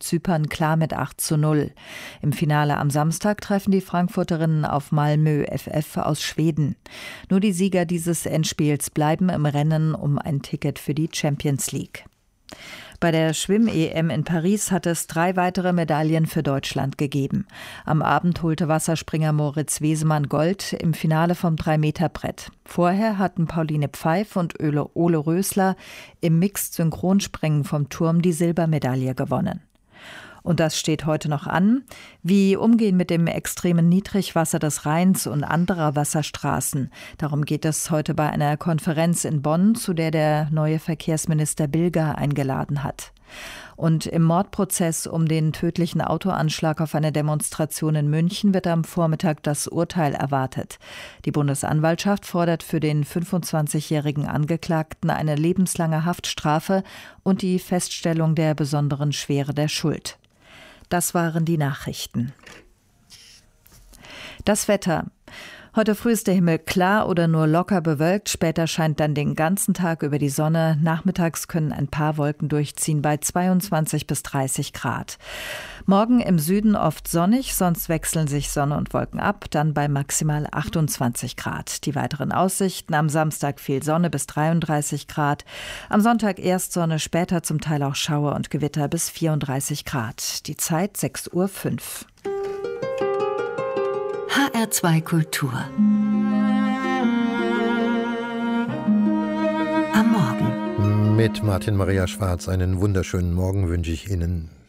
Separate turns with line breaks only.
Zypern klar mit 8:0. Im Finale am Samstag treffen die Frankfurterinnen auf Malmö FF aus Schweden. Nur die Sieger dieses Endspiels bleiben im Rennen um ein Ticket für die Champions League. Bei der Schwimm-EM in Paris hat es 3 weitere Medaillen für Deutschland gegeben. Am Abend holte Wasserspringer Moritz Wesemann Gold im Finale vom 3-Meter-Brett. Vorher hatten Pauline Pfeif und Ole Rösler im Mixed-Synchronspringen vom Turm die Silbermedaille gewonnen. Und das steht heute noch an. Wie umgehen mit dem extremen Niedrigwasser des Rheins und anderer Wasserstraßen? Darum geht es heute bei einer Konferenz in Bonn, zu der der neue Verkehrsminister Bilger eingeladen hat. Und im Mordprozess um den tödlichen Autoanschlag auf eine Demonstration in München wird am Vormittag das Urteil erwartet. Die Bundesanwaltschaft fordert für den 25-jährigen Angeklagten eine lebenslange Haftstrafe und die Feststellung der besonderen Schwere der Schuld. Das waren die Nachrichten. Das Wetter. Heute früh ist der Himmel klar oder nur locker bewölkt. Später scheint dann den ganzen Tag über die Sonne. Nachmittags können ein paar Wolken durchziehen bei 22 bis 30 Grad. Morgen im Süden oft sonnig, sonst wechseln sich Sonne und Wolken ab, dann bei maximal 28 Grad. Die weiteren Aussichten: am Samstag viel Sonne bis 33 Grad. Am Sonntag erst Sonne, später zum Teil auch Schauer und Gewitter bis 34 Grad. Die Zeit 6:05 Uhr.
HR2 Kultur. Am Morgen.
Mit Martin Maria Schwarz einen wunderschönen Morgen wünsche ich Ihnen.